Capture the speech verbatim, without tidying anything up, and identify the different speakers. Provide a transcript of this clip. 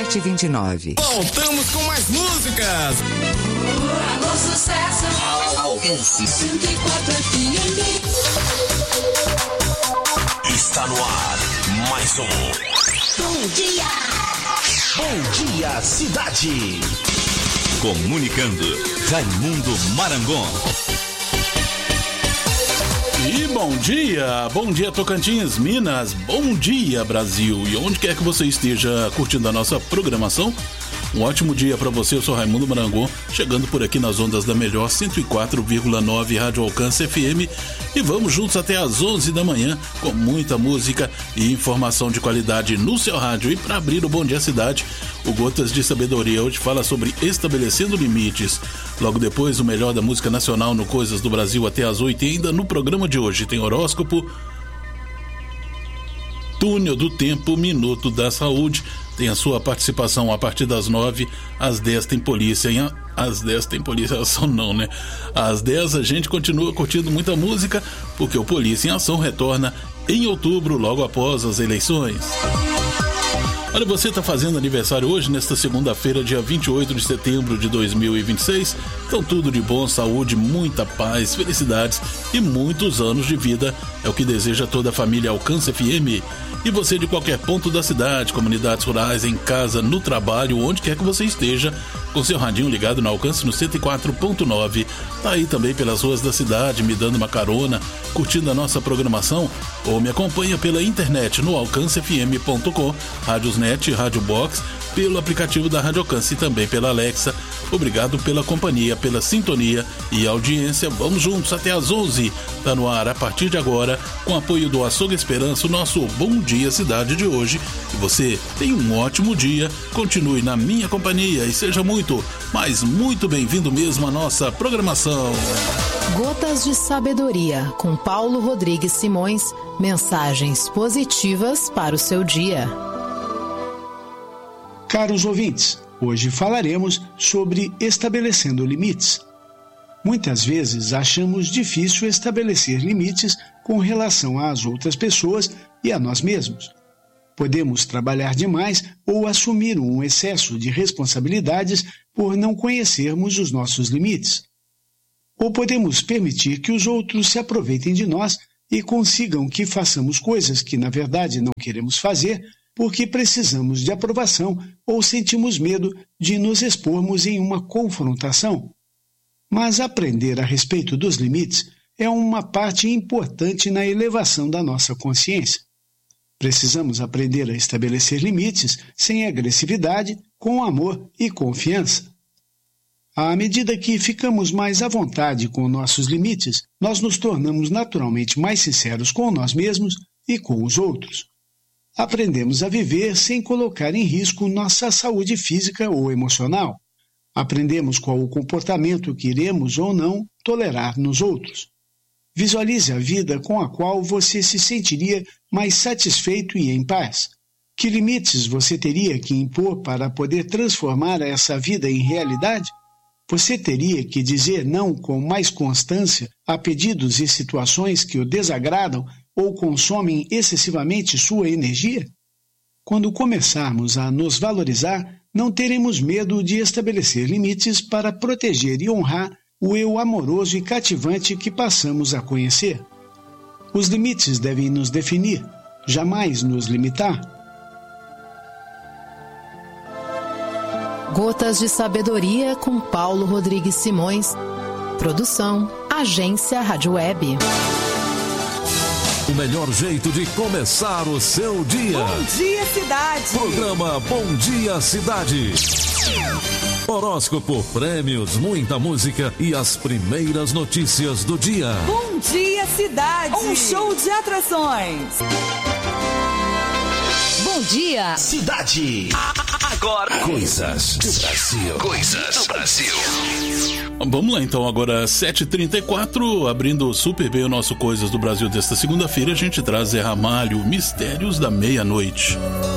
Speaker 1: sete vinte e nove.
Speaker 2: Voltamos com mais músicas.
Speaker 3: Alô, sucesso. Alcance cento e quatro F M.
Speaker 4: Está no ar mais um
Speaker 3: Bom dia.
Speaker 4: Bom Dia Cidade.
Speaker 5: Comunicando, Raimundo Marangon.
Speaker 6: E bom dia, bom dia Tocantins, Minas, bom dia Brasil. E onde quer que você esteja curtindo a nossa programação, um ótimo dia para você. Eu sou Raimundo Marangon, chegando por aqui nas ondas da melhor cento e quatro vírgula nove Rádio Alcance F M, e vamos juntos até às onze da manhã com muita música e informação de qualidade no seu rádio. E para abrir o Bom Dia Cidade, o Gotas de Sabedoria hoje fala sobre estabelecendo limites. Logo depois, o melhor da música nacional no Coisas do Brasil até às oito. E ainda no programa de hoje tem horóscopo, Túnel do Tempo, Minuto da Saúde. Tem a sua participação a partir das nove, às dez tem polícia, hein? Às dez tem polícia em ação não, né? Às dez a gente continua curtindo muita música, porque o Polícia em Ação retorna em outubro, logo após as eleições. Olha, você está fazendo aniversário hoje, nesta segunda-feira, dia vinte e oito de setembro de dois mil e vinte e seis. Então tudo de bom, saúde, muita paz, felicidades e muitos anos de vida. É o que deseja toda a família Alcance F M. E você de qualquer ponto da cidade, comunidades rurais, em casa, no trabalho, onde quer que você esteja, com seu radinho ligado no Alcance no cento e quatro ponto nove. Tá aí também pelas ruas da cidade, me dando uma carona, curtindo a nossa programação, ou me acompanha pela internet no alcance f m ponto com, Rádiosnet, Rádio Box, pelo aplicativo da Rádio Alcance e também pela Alexa. Obrigado pela companhia, pela sintonia e audiência. Vamos juntos até às onze. Tá no ar a partir de agora, com apoio do Açougue Esperança, o nosso Bom Dia Cidade de hoje. E você tem um ótimo dia, continue na minha companhia e seja muito, mas muito bem-vindo mesmo à nossa programação.
Speaker 7: Gotas de Sabedoria, com Paulo Rodrigues Simões. Mensagens positivas para o seu dia.
Speaker 8: Caros ouvintes, hoje falaremos sobre estabelecendo limites. Muitas vezes achamos difícil estabelecer limites com relação às outras pessoas e a nós mesmos. Podemos trabalhar demais ou assumir um excesso de responsabilidades por não conhecermos os nossos limites. Ou podemos permitir que os outros se aproveitem de nós e consigam que façamos coisas que, na verdade, não queremos fazer porque precisamos de aprovação ou sentimos medo de nos expormos em uma confrontação. Mas aprender a respeito dos limites é uma parte importante na elevação da nossa consciência. Precisamos aprender a estabelecer limites sem agressividade, com amor e confiança. À medida que ficamos mais à vontade com nossos limites, nós nos tornamos naturalmente mais sinceros com nós mesmos e com os outros. Aprendemos a viver sem colocar em risco nossa saúde física ou emocional. Aprendemos qual o comportamento que iremos ou não tolerar nos outros. Visualize a vida com a qual você se sentiria mais satisfeito e em paz. Que limites você teria que impor para poder transformar essa vida em realidade? Você teria que dizer não com mais constância a pedidos e situações que o desagradam ou consomem excessivamente sua energia? Quando começarmos a nos valorizar, não teremos medo de estabelecer limites para proteger e honrar o eu amoroso e cativante que passamos a conhecer. Os limites devem nos definir, jamais nos limitar.
Speaker 7: Gotas de Sabedoria, com Paulo Rodrigues Simões. Produção, Agência Rádio Web.
Speaker 9: O melhor jeito de começar o seu dia.
Speaker 10: Bom Dia Cidade.
Speaker 9: Programa Bom Dia Cidade. Horóscopo, prêmios, muita música e as primeiras notícias do dia.
Speaker 10: Bom Dia Cidade. Um show de atrações.
Speaker 3: Bom dia
Speaker 4: Cidade. Agora, coisas do Brasil. Coisas do Brasil.
Speaker 6: Vamos lá então, agora sete e trinta e quatro, abrindo super bem o nosso Coisas do Brasil desta segunda-feira, a gente traz Zé Ramalho, Mistérios da Meia-Noite.